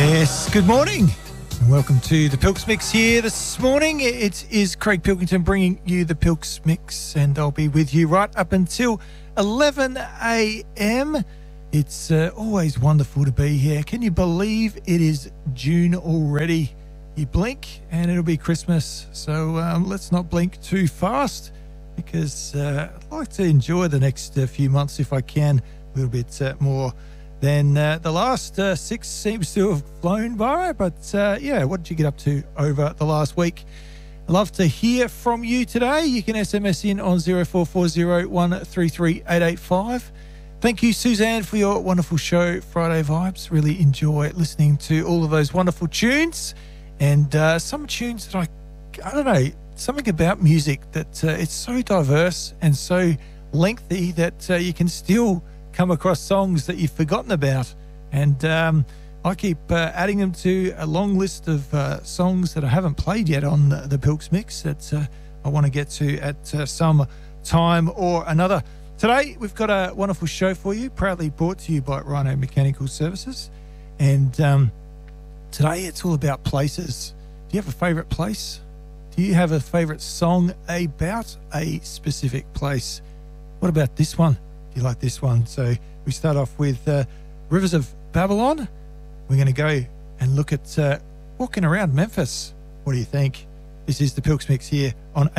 Yes, good morning and welcome to the Pilks Mix here this morning. It is Craig Pilkington bringing you the Pilks Mix, and I'll be with you right up until 11 a.m. It's always wonderful to be here. Can you believe it is June already? You blink and it'll be Christmas, so let's not blink too fast, because I'd like to enjoy the next few months if I can a little bit more than the last 6 seems to have flown by. But yeah, what did you get up to over the last week? I'd love to hear from you today. You can SMS in on 0440 133 885. Thank you, Suzanne, for your wonderful show, Friday Vibes. Really enjoy listening to all of those wonderful tunes, and some tunes that I don't know, something about music that it's so diverse and so lengthy that you can still come across songs that you've forgotten about, and I keep adding them to a long list of songs that I haven't played yet on the Pilks Mix that I want to get to at some time or another. Today we've got a wonderful show for you, proudly brought to you by Rhino Mechanical Services, and today it's all about places. Do you have a favourite place? Do you have a favourite song about a specific place? What about this one? You like this one? So we start off with Rivers of Babylon. We're going to go and look at walking around Memphis. What do you think? This is the Pilks Mix here on